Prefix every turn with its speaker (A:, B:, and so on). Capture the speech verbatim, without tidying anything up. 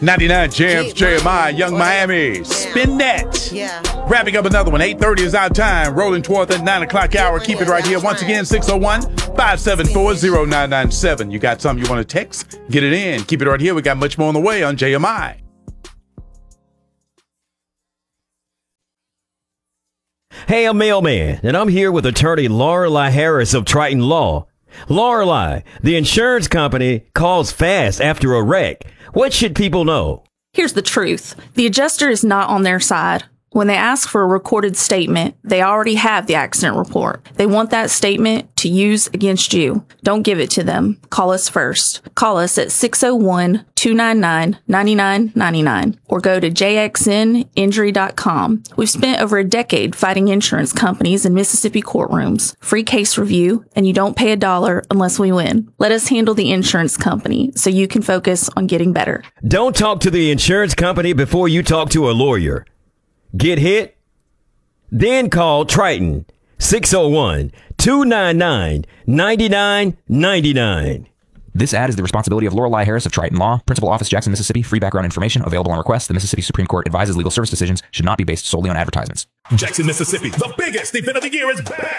A: ninety-nine Jams, J M I, Young Miami, Spin That.
B: Yeah.
A: Wrapping up another one. eight thirty is our time. Rolling toward the nine o'clock hour. Keep it right here. Once again, six oh one, five seven four, oh nine nine seven. You got something you want to text? Get it in. Keep it right here. We got much more on the way on J M I.
C: Hey, I'm Mailman, and I'm here with attorney Lorelei Harris of Triton Law. Lorelei, the insurance company calls fast after a wreck. What should people know?
D: Here's the truth. The adjuster is not on their side. When they ask for a recorded statement, they already have the accident report. They want that statement to use against you. Don't give it to them. Call us first. Call us at six oh one, two nine nine, nine nine nine nine or go to j x n injury dot com. We've spent over a decade fighting insurance companies in Mississippi courtrooms. Free case review, and you don't pay a dollar unless we win. Let us handle the insurance company so you can focus on getting better.
C: Don't talk to the insurance company before you talk to a lawyer. Get hit? Then call Triton, six oh one, two nine nine, nine nine nine nine.
E: This ad is the responsibility of Lorelei Harris of Triton Law, Principal Office, Jackson, Mississippi. Free background information available on request. The Mississippi Supreme Court advises legal service decisions should not be based solely on advertisements.
F: Jackson, Mississippi, the biggest event of the year is back.